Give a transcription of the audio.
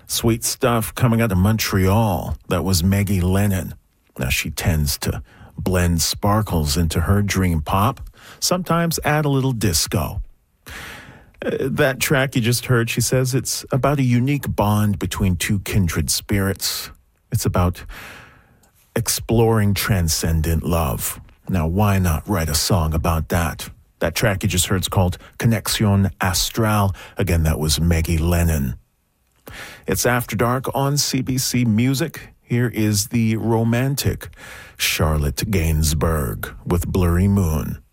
Sweet stuff coming out of Montreal. That was Maggie Lennon. Now, she tends to blend sparkles into her dream pop, sometimes add a little disco. That track you just heard, she says, it's about a unique bond between two kindred spirits. It's about exploring transcendent love. Now, why not write a song about that? That track you just heard is called Connexion Astral. Again, that was Maggie Lennon. It's After Dark on CBC Music. Here is the romantic Charlotte Gainsbourg with Blurry Moon.